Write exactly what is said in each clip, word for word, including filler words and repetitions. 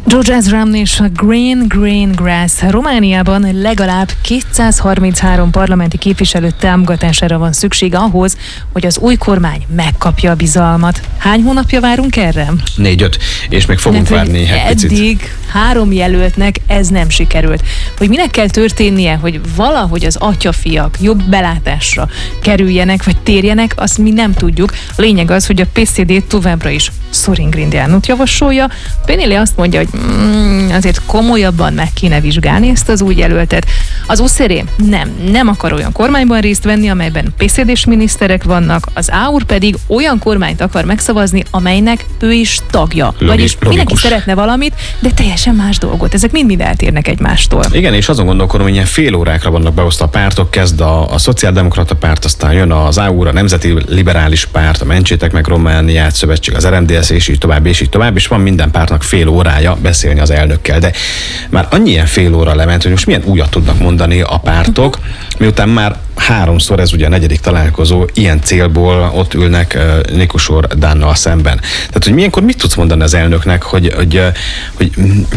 George Ezra és a Green Green Grass. Romániában legalább kétszázharminchárom parlamenti képviselő támogatására van szükség ahhoz, hogy az új kormány megkapja a bizalmat. Hány hónapja várunk erre? Négy-öt, és még fogunk nem, várni egy picit. Eddig három jelöltnek ez nem sikerült. Hogy minek kell történnie, hogy valahogy az atyafiak jobb belátásra kerüljenek, vagy térjenek, azt mi nem tudjuk. A lényeg az, hogy a pé cé dé továbbra is Sorin Grindeanut javasolja. Penele azt mondja, hogy mm, azért komolyabban meg kéne vizsgálni ezt az új jelöltet. Az u es er nem, nem akar olyan kormányban részt venni, amelyben pé cé dés miniszterek vannak, az á u er pedig olyan kormányt akar megszavazni, amelynek ő is tagja. Logis, Vagyis logikus. mindenki szeretne valamit, de teljesen más dolgot. Ezek mind-mind eltérnek egymástól. Igen, és azon gondolkodom, hogy ilyen fél órákra vannak beosztva a pártok, kezd a, a Szociáldemokrata Párt, aztán jön az á u er, a Nemzeti Liberális Párt, a Mentsétek meg Romániát Szövetség, az er em dé es, és így tovább, és így tovább, és van minden pártnak fél órája beszélni az elnökkel. De már annyi ilyen fél óra lement, hogy most milyen újat tudnak mondani a pártok, miután már háromszor, ez ugye a negyedik találkozó, ilyen célból ott ülnek uh, Nikusor Dánnal szemben. Tehát, hogy milyenkor mit tudsz mondani az elnöknek, hogy, hogy, hogy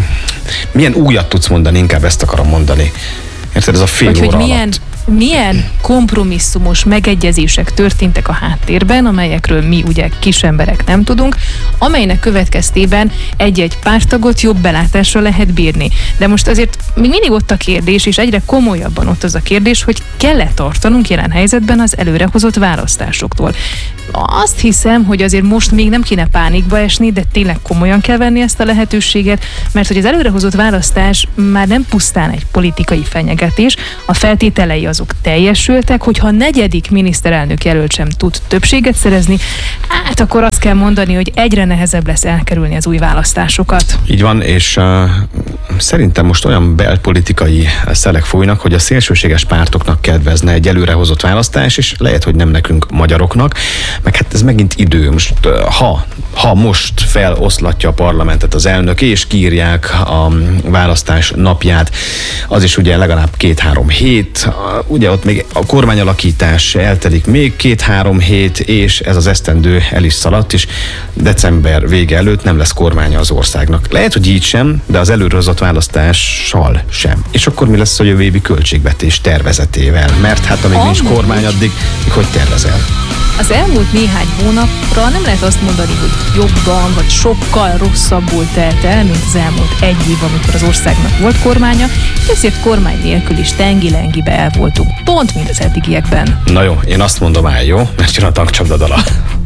milyen újat tudsz mondani, inkább ezt akarom mondani. Érted, ez a fél Vagy óra hogy milyen, alatt. milyen kompromisszumos megegyezések történtek a háttérben, amelyekről mi ugye kis emberek nem tudunk, amelynek következtében egy-egy párttagot jobb belátásra lehet bírni. De most azért még mindig ott a kérdés, és egyre komolyabban ott az a kérdés, hogy kell-e tartanunk jelen helyzetben az előrehozott választásoktól. Azt hiszem, hogy azért most még nem kéne pánikba esni, de tényleg komolyan kell venni ezt a lehetőséget, mert hogy az előrehozott választás már nem pusztán egy politikai fenyegetés, a feltételei azok teljesültek, hogyha a negyedik miniszterelnök jelölt sem tud többséget szerezni, hát akkor azt kell mondani, hogy egyre nehezebb lesz elkerülni az új választásokat. Így van, és uh, szerintem most olyan belpolitikai szelek fújnak, hogy a szélsőséges pártoknak kedvezne egy előrehozott választás, és lehet, hogy nem nekünk magyaroknak, meg hát ez megint idő. Most, ha, ha most feloszlatja a parlamentet az elnök, és kiírják a választás napját, az is ugye legalább két-három hét, ugye ott még a kormányalakítás eltelik még két-három hét, és ez az esztendő el is szaladt, és december vége előtt nem lesz kormánya az országnak. Lehet, hogy így sem, de az előrehozott választással sem. És akkor mi lesz a jövő évi költségvetés tervezetével? Mert hát amíg nincs kormány, addig hogy tervezel? Az elmúlt néhány hónapra nem lehet azt mondani, hogy jobban vagy sokkal rosszabbul telt el, mint az elmúlt egy év, amikor az országnak volt kormánya, ezért kormány nélkül is tengi-lengibe el voltunk, pont mint az eddigiekben. Na jó, én azt mondom, áll jó, mert jön a tankcsapda dala.